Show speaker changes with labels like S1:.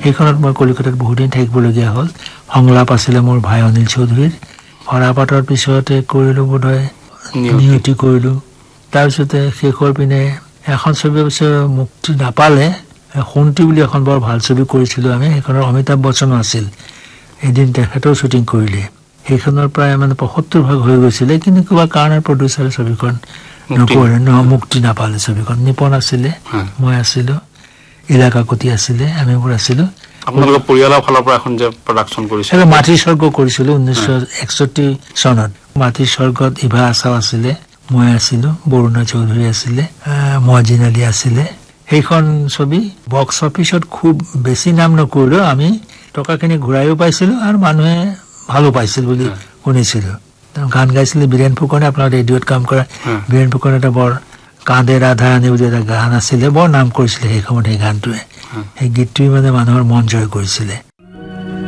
S1: সেইখনত মই কলিকতাত বহুত দিন থাকিবলগীয়া হ'ল সংলাপ আছিলে মোৰ ভাই অনিল চৌধুৰীৰ ফৰাপাতৰ পিছতে কৰিলো বোধহয় নিয়তি কৰিলো তাৰপিছতে শেষৰ পিনে এখন ছবি অৱশ্যে মুক্তি নাপালে খুন্তি বুলি এখন বৰ ভাল ছবি কৰিছিলো আমি সেইখনৰ অমিতাভ বচ্চনো আছিল এদিন তেখেতৰ শ্বুটিং কৰিলে সেইখনৰ প্ৰায় মানে ৭৫% হৈ গৈছিলে কিন্তু কিবা কাৰণে প্ৰডিউচাৰে ছবিখন নকৰে মুক্তি নাপালে ছবিখন নিপন আছিলে মই আছিলো ইলাকাকতি আছিলে আমিবোৰ আছিলো
S2: আপোনালোকৰ পৰিয়ালৰ ফালৰ পৰা এখন যে প্ৰডাকচন কৰিছিল
S1: মাটিৰ স্বৰ্গ কৰিছিলো 1961 চনত মাটিৰ স্বৰ্গত ইভা আছাও আছিলে মই আছিলো বৰুণা চৌধুৰী আছিলে মজিন আলী আছিলে সেইখন ছবি বক্স অফিচত খুব বেছি নাম নকৰিলো আমি টকাখিনি ঘূৰাইও পাইছিলো আৰু মানুহে ভালো পাইছিল বুলি শুনিছিলো গান গাইছিলে বীৰেন ফুকনে আপোনাৰ ৰেডিঅ'ত কাম কৰা বীৰেন ফুকনে এটা বৰ কাঁদে ৰাধা আনি বুলি এটা গান আছিলে বৰ নাম কৰিছিলে সেই সময়ত সেই গানটোৱে সেই গীতটোৱে মানে মানুহৰ মন জয় কৰিছিলে